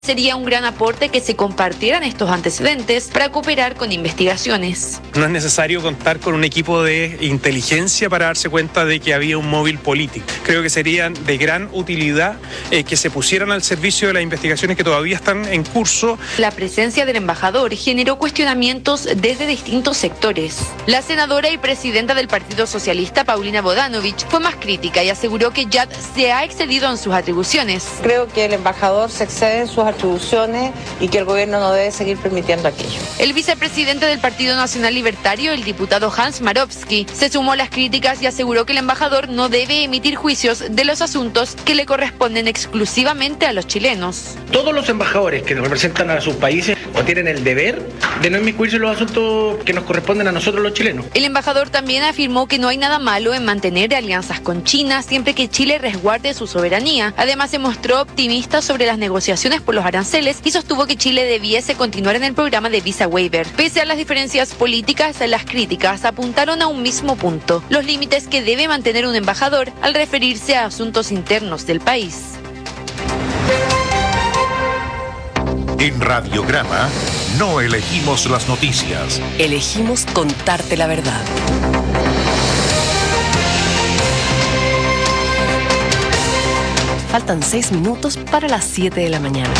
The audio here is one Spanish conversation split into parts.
Sería un gran aporte que se compartieran estos antecedentes para cooperar con investigaciones. No es necesario contar con un equipo de inteligencia para darse cuenta de que había un móvil político. Creo que serían de gran utilidad que se pusieran al servicio de las investigaciones que todavía están en curso. La presencia del embajador generó cuestionamientos desde distintos sectores. La senadora y presidenta del Partido Socialista, Paulina Bodanovich, fue más crítica y aseguró que Yat se ha excedido en sus atribuciones. Creo que el embajador se excede en sus atribuciones y que el gobierno no debe seguir permitiendo aquello. El vicepresidente del Partido Nacional Libertario, el diputado Hans Marowski, se sumó a las críticas y aseguró que el embajador no debe emitir juicios de los asuntos que le corresponden exclusivamente a los chilenos. Todos los embajadores que representan a sus países o tienen el deber de no inmiscuirse en los asuntos que nos corresponden a nosotros los chilenos. El embajador también afirmó que no hay nada malo en mantener alianzas con China siempre que Chile resguarde su soberanía. Además, se mostró optimista sobre las negociaciones por los aranceles y sostuvo que Chile debiese continuar en el programa de visa waiver. Pese a las diferencias políticas, las críticas apuntaron a un mismo punto: los límites que debe mantener un embajador al referirse a asuntos internos del país. En Radiograma no elegimos las noticias. Elegimos contarte la verdad. Faltan 6 minutos para las 7 de la mañana.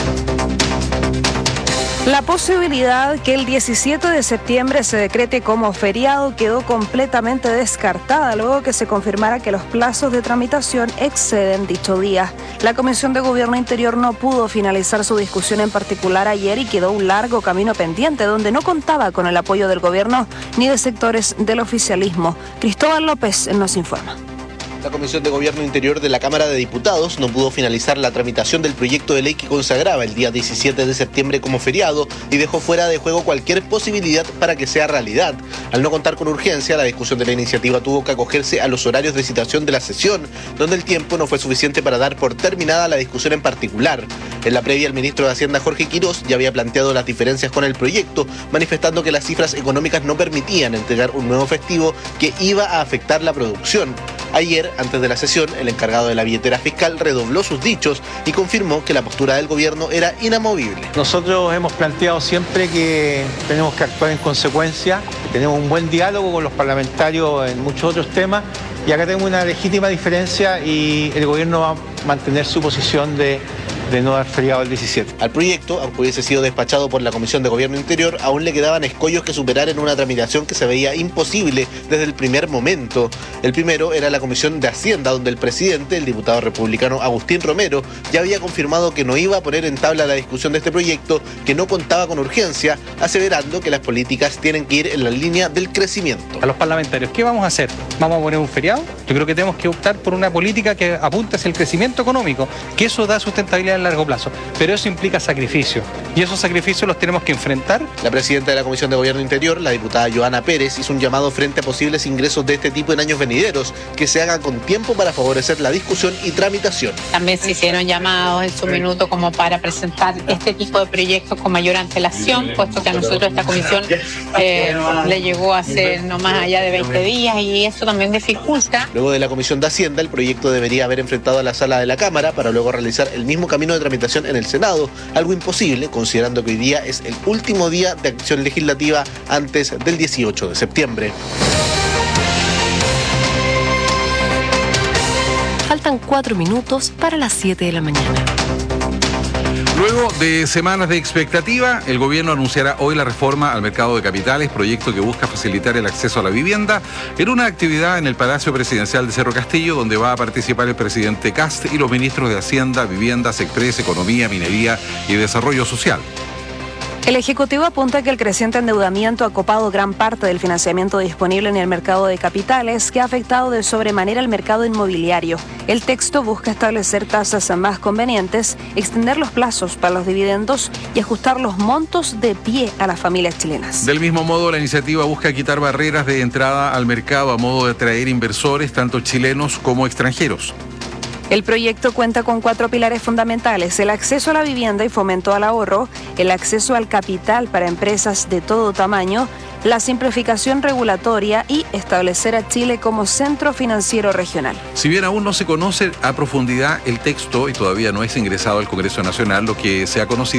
La posibilidad que el 17 de septiembre se decrete como feriado quedó completamente descartada luego que se confirmara que los plazos de tramitación exceden dicho día. La Comisión de Gobierno Interior no pudo finalizar su discusión en particular ayer y quedó un largo camino pendiente donde no contaba con el apoyo del gobierno ni de sectores del oficialismo. Cristóbal López nos informa. La Comisión de Gobierno Interior de la Cámara de Diputados no pudo finalizar la tramitación del proyecto de ley que consagraba el día 17 de septiembre como feriado y dejó fuera de juego cualquier posibilidad para que sea realidad. Al no contar con urgencia, la discusión de la iniciativa tuvo que acogerse a los horarios de citación de la sesión, donde el tiempo no fue suficiente para dar por terminada la discusión en particular. En la previa, el ministro de Hacienda, Jorge Quirós, ya había planteado las diferencias con el proyecto, manifestando que las cifras económicas no permitían entregar un nuevo festivo que iba a afectar la producción. Ayer, antes de la sesión, el encargado de la billetera fiscal redobló sus dichos y confirmó que la postura del gobierno era inamovible. Nosotros hemos planteado siempre que tenemos que actuar en consecuencia, tenemos un buen diálogo con los parlamentarios en muchos otros temas y acá tenemos una legítima diferencia y el gobierno va a mantener su posición de no dar feriado el 17. Al proyecto, aunque hubiese sido despachado por la Comisión de Gobierno Interior, aún le quedaban escollos que superar en una tramitación que se veía imposible desde el primer momento. El primero era la Comisión de Hacienda, donde el presidente, el diputado republicano Agustín Romero, ya había confirmado que no iba a poner en tabla la discusión de este proyecto, que no contaba con urgencia, aseverando que las políticas tienen que ir en la línea del crecimiento. A los parlamentarios, ¿qué vamos a hacer? ¿Vamos a poner un feriado? Yo creo que tenemos que optar por una política que apunte hacia el crecimiento económico, que eso da sustentabilidad a largo plazo, pero eso implica sacrificios y esos sacrificios los tenemos que enfrentar. La presidenta de la Comisión de Gobierno Interior, la diputada Joana Pérez, hizo un llamado frente a posibles ingresos de este tipo en años venideros, que se hagan con tiempo para favorecer la discusión y tramitación. También se hicieron llamados en su minuto como para presentar este tipo de proyectos con mayor antelación, puesto que a nosotros esta comisión le llegó a ser no más allá de 20 días y eso también dificulta. Luego de la Comisión de Hacienda, el proyecto debería haber enfrentado a la sala de la Cámara para luego realizar el mismo camino de tramitación en el Senado, algo imposible considerando que hoy día es el último día de acción legislativa antes del 18 de septiembre. Faltan 4 minutos para las 7 de la mañana. Luego de semanas de expectativa, el gobierno anunciará hoy la reforma al mercado de capitales, proyecto que busca facilitar el acceso a la vivienda, en una actividad en el Palacio Presidencial de Cerro Castillo, donde va a participar el presidente Kast y los ministros de Hacienda, Vivienda, Secpres, Economía, Minería y Desarrollo Social. El Ejecutivo apunta que el creciente endeudamiento ha copado gran parte del financiamiento disponible en el mercado de capitales, que ha afectado de sobremanera el mercado inmobiliario. El texto busca establecer tasas más convenientes, extender los plazos para los dividendos y ajustar los montos de pie a las familias chilenas. Del mismo modo, la iniciativa busca quitar barreras de entrada al mercado a modo de atraer inversores, tanto chilenos como extranjeros. El proyecto cuenta con 4 pilares fundamentales: el acceso a la vivienda y fomento al ahorro, el acceso al capital para empresas de todo tamaño, la simplificación regulatoria y establecer a Chile como centro financiero regional. Si bien aún no se conoce a profundidad el texto y todavía no es ingresado al Congreso Nacional, lo que se ha conocido